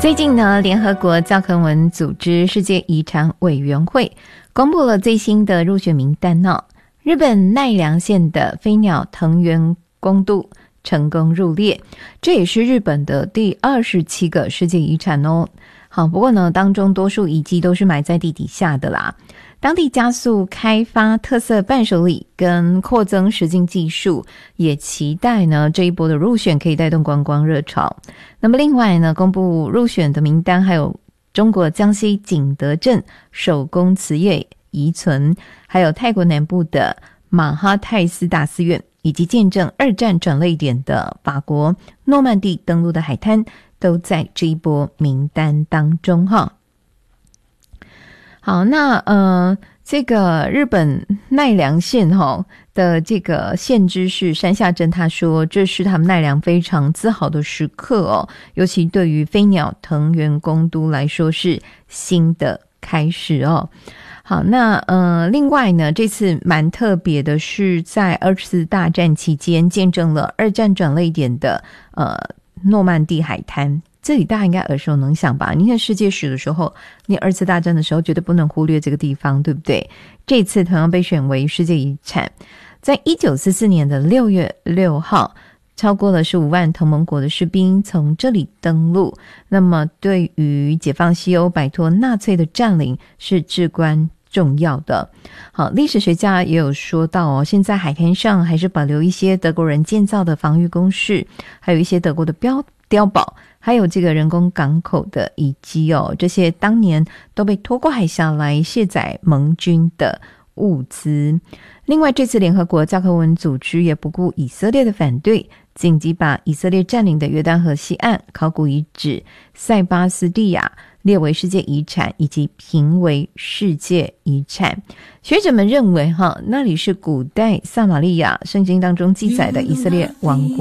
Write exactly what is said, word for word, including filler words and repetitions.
最近呢，联合国教科文组织世界遗产委员会公布了最新的入选名单哦。日本奈良县的飞鸟藤原宫都成功入列，这也是日本的第二十七个世界遗产哦。好，不过呢，当中多数遗迹都是埋在地底下的啦。当地加速开发特色伴手礼跟扩增实境技术，也期待呢这一波的入选可以带动观光热潮。那么另外呢，公布入选的名单还有中国江西景德镇手工瓷业遗存，还有泰国南部的马哈泰斯大寺院，以及见证二战转捩点的法国诺曼底登陆的海滩，都在这一波名单当中哈。好，那呃，这个日本奈良县哈的这个县知事山下真他说，这是他们奈良非常自豪的时刻哦，尤其对于飞鸟藤原宫都来说是新的开始哦。好，那呃，另外呢，这次蛮特别的是，在二次大战期间见证了二战转捩点的呃诺曼底海滩。这里大家应该耳熟能详吧？你看世界史的时候，你二次大战的时候绝对不能忽略这个地方，对不对？这次同样被选为世界遗产。在一九四四年的六月六号，超过了十五万同盟国的士兵从这里登陆，那么对于解放西欧摆脱纳粹的占领是至关重要的。好，历史学家也有说到哦，现在海滩上还是保留一些德国人建造的防御工事，还有一些德国的标碉堡，还有这个人工港口的遗迹哦，这些当年都被拖过海峡来卸载盟军的物资。另外，这次联合国教科文组织也不顾以色列的反对，紧急把以色列占领的约旦河西岸考古遗址塞巴斯蒂亚列为世界遗产，以及评为世界遗产。学者们认为哈，那里是古代撒玛利亚圣经当中记载的以色列王国。